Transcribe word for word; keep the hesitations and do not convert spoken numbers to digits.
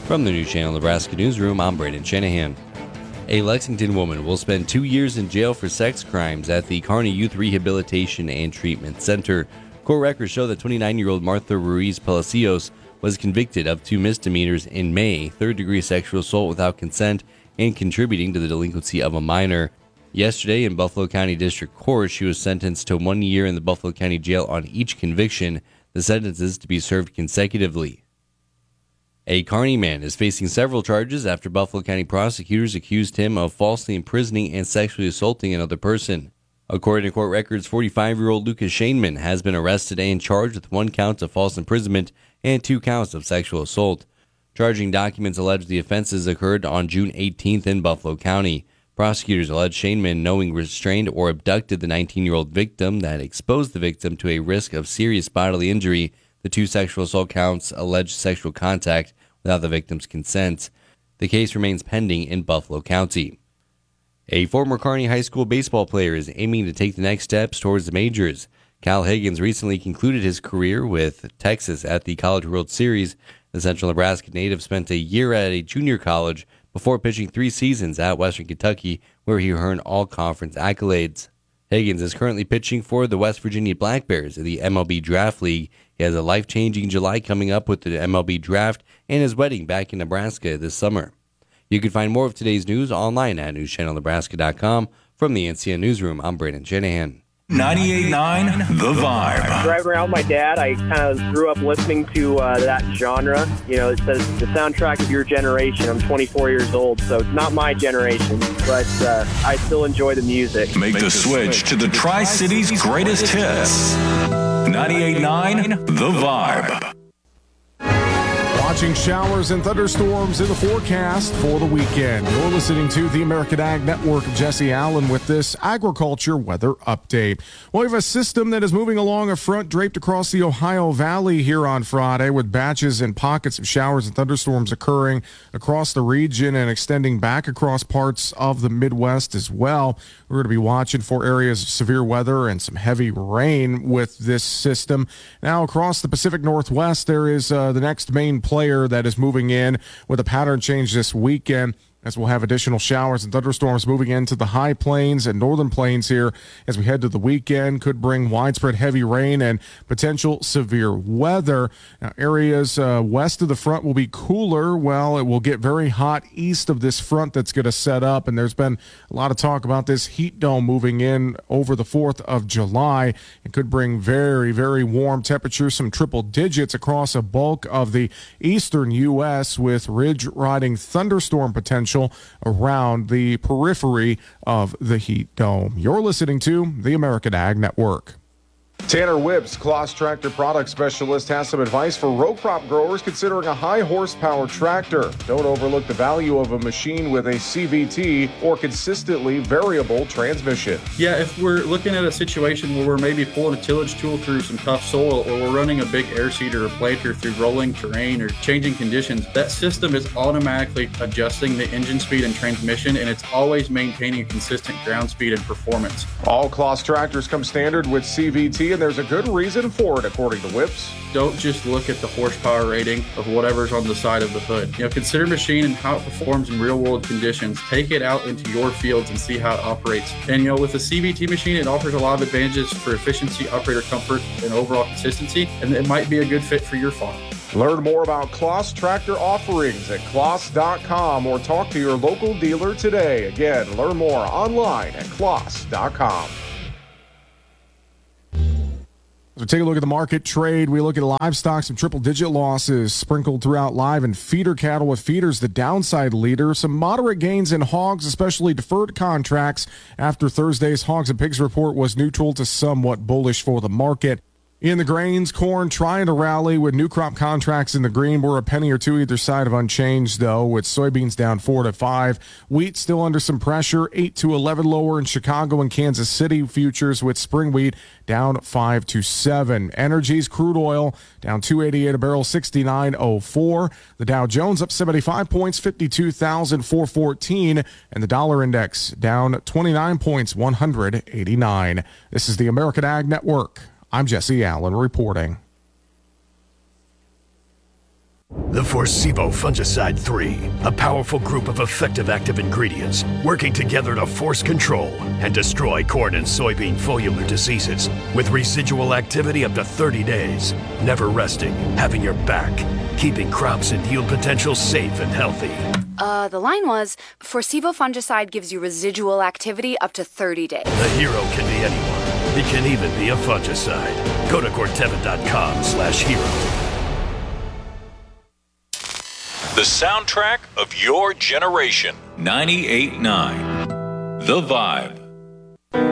From the News Channel Nebraska Newsroom, I'm Braden Shanahan. A Lexington woman will spend two years in jail for sex crimes at the Kearney Youth Rehabilitation and Treatment Center. Court records show that twenty-nine-year-old Martha Ruiz Palacios was convicted of two misdemeanors in May, third-degree sexual assault without consent, and contributing to the delinquency of a minor. Yesterday, in Buffalo County District Court, she was sentenced to one year in the Buffalo County Jail on each conviction, the sentences to be served consecutively. A Kearney man is facing several charges after Buffalo County prosecutors accused him of falsely imprisoning and sexually assaulting another person. According to court records, forty-five-year-old Lucas Shaneman has been arrested and charged with one count of false imprisonment and two counts of sexual assault. Charging documents allege the offenses occurred on June eighteenth in Buffalo County. Prosecutors allege Shaneman knowingly restrained or abducted the nineteen-year-old victim that exposed the victim to a risk of serious bodily injury. The two sexual assault counts allege sexual contact without the victim's consent. The case remains pending in Buffalo County. A former Kearney High School baseball player is aiming to take the next steps towards the majors. Cal Higgins recently concluded his career with Texas at the College World Series. The Central Nebraska native spent a year at a junior college before pitching three seasons at Western Kentucky, where he earned all-conference accolades. Higgins is currently pitching for the West Virginia Black Bears in the M L B Draft League. He has a life-changing July coming up with the M L B Draft and his wedding back in Nebraska this summer. You can find more of today's news online at news channel nebraska dot com. From the N C N Newsroom, I'm Braden Shanahan. ninety-eight point nine The Vibe. Driving around with my dad, I kind of grew up listening to uh, that genre. You know, it says the soundtrack of your generation. I'm twenty-four years old, so it's not my generation, but uh, I still enjoy the music. Make, Make the, the switch, switch to the Tri-Cities greatest hits. ninety-eight point nine The Vibe. Watching showers and thunderstorms in the forecast for the weekend. You're listening to the American Ag Network. Jesse Allen with this agriculture weather update. Well, we have a system that is moving along a front draped across the Ohio Valley here on Friday, with batches and pockets of showers and thunderstorms occurring across the region and extending back across parts of the Midwest as well. We're going to be watching for areas of severe weather and some heavy rain with this system. Now, across the Pacific Northwest, there is uh, the next main player that is moving in with a pattern change this weekend, as we'll have additional showers and thunderstorms moving into the high plains and northern plains here as we head to the weekend. Could bring widespread heavy rain and potential severe weather. Now, areas uh, west of the front will be cooler. Well, it will get very hot east of this front that's going to set up, and there's been a lot of talk about this heat dome moving in over the fourth of July. It could bring very, very warm temperatures, some triple digits across a bulk of the eastern U S with ridge-riding thunderstorm potential around the periphery of the heat dome. You're listening to the American Ag Network. Tanner Whips, Kloss Tractor Product Specialist, has some advice for row crop growers considering a high horsepower tractor. Don't overlook the value of a machine with a C V T or consistently variable transmission. Yeah, if we're looking at a situation where we're maybe pulling a tillage tool through some tough soil, or we're running a big air seeder or planter through rolling terrain or changing conditions, that system is automatically adjusting the engine speed and transmission, and it's always maintaining a consistent ground speed and performance. All Kloss tractors come standard with C V T, and there's a good reason for it, according to Whips. Don't just look at the horsepower rating of whatever's on the side of the hood. You know, consider machine and how it performs in real-world conditions. Take it out into your fields and see how it operates. And, you know, with a C V T machine, it offers a lot of advantages for efficiency, operator comfort, and overall consistency, and it might be a good fit for your farm. Learn more about Kloss tractor offerings at kloss dot com or talk to your local dealer today. Again, learn more online at kloss dot com. So take a look at the market trade. We look at livestock, some triple-digit losses sprinkled throughout live and feeder cattle, with feeders the downside leader. Some moderate gains in hogs, especially deferred contracts, after Thursday's Hogs and Pigs report was neutral to somewhat bullish for the market. In the grains, corn trying to rally with new crop contracts in the green. We're a penny or two either side of unchanged, though, with soybeans down four to five. Wheat still under some pressure, eight to eleven lower in Chicago and Kansas City futures, with spring wheat down five to seven. Energies, crude oil down two eighty-eight a barrel, sixty-nine oh four. The Dow Jones up seventy-five points, fifty-two thousand four hundred fourteen, and the dollar index down twenty-nine points, one hundred eighty-nine. This is the American Ag Network. I'm Jesse Allen reporting. The Forcevo Fungicide three, a powerful group of effective active ingredients working together to force control and destroy corn and soybean foliar diseases with residual activity up to thirty days, never resting, having your back, keeping crops and yield potential safe and healthy. Uh, the line was, Forcevo Fungicide gives you residual activity up to thirty days. The hero can be anyone. It can even be a fungicide. Go to Corteva.com slash hero. The soundtrack of your generation. ninety-eight point nine The Vibe.